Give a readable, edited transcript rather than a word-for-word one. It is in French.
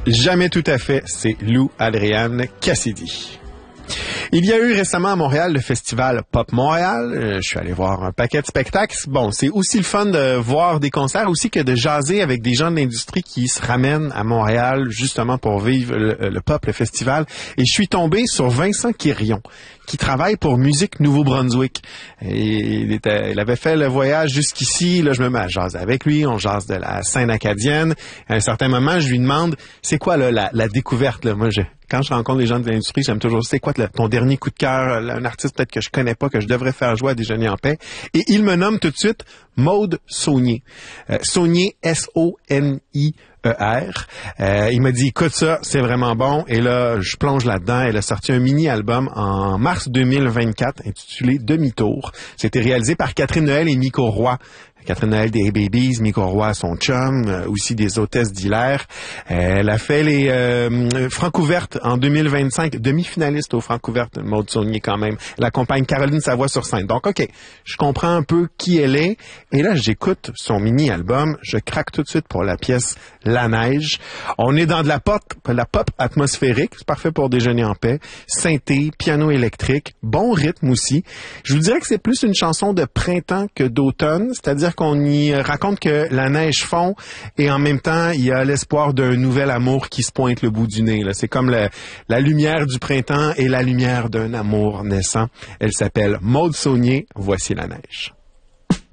Jamais tout à fait, c'est Lou Adrian Cassidy. Il y a eu récemment à Montréal le festival Pop Montréal. Je suis allé voir un paquet de spectacles. Bon, c'est aussi le fun de voir des concerts, aussi que de jaser avec des gens de l'industrie qui se ramènent à Montréal justement pour vivre le pop, le festival. Et je suis tombé sur Vincent Quirion, qui travaille pour Musique Nouveau-Brunswick. Et il avait fait le voyage jusqu'ici. Là, je me mets à jaser avec lui. On jase de la scène acadienne. À un certain moment, je lui demande, c'est quoi là, la découverte? Là? Moi, quand je rencontre les gens de l'industrie, j'aime toujours, c'est quoi ton dernier coup de cœur, un artiste peut-être que je connais pas, que je devrais faire jouer à Déjeuner en paix. Et il me nomme tout de suite Maude Saunier. Saunier, S-O-N-I-E-R. Il m'a dit, écoute ça, c'est vraiment bon. Et là, je plonge là-dedans. Elle a sorti un mini-album en mars 2024 intitulé Demi-tour. C'était réalisé par Catherine Noël et Nico Roy. Catherine Noël des Babies, Nico Roy, son chum, aussi des hôtesses d'Hilaire. Elle a fait les Francouvertes en 2025, demi-finaliste aux Francouvertes, Maude Saunier quand même. Elle accompagne Caroline Savoie sur scène. Donc, OK, je comprends un peu qui elle est. Et là, j'écoute son mini-album. Je craque tout de suite pour la pièce La Neige. On est dans de la pop atmosphérique. C'est parfait pour Déjeuner en paix. Synthé, piano électrique, bon rythme aussi. Je vous dirais que c'est plus une chanson de printemps que d'automne. C'est-à-dire qu'on y raconte que la neige fond et en même temps, il y a l'espoir d'un nouvel amour qui se pointe le bout du nez. Là. C'est comme la lumière du printemps et la lumière d'un amour naissant. Elle s'appelle Maude Saunier. Voici La Neige.